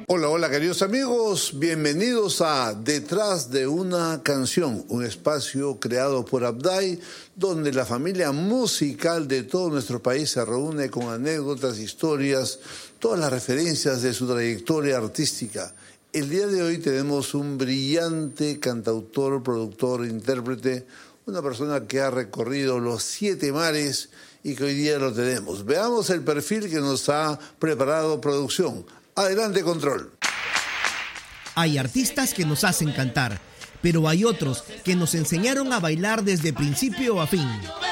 Hola, hola queridos amigos, bienvenidos a Detrás de una canción, un espacio creado por Abday, donde la familia musical de todo nuestro país se reúne con anécdotas, historias, todas las referencias de su trayectoria artística. El día de hoy tenemos un brillante cantautor, productor, intérprete, una persona que ha recorrido los 7 mares y que hoy día lo tenemos. Veamos el perfil que nos ha preparado producción. Adelante, control. Hay artistas que nos hacen cantar, pero hay otros que nos enseñaron a bailar desde principio a fin.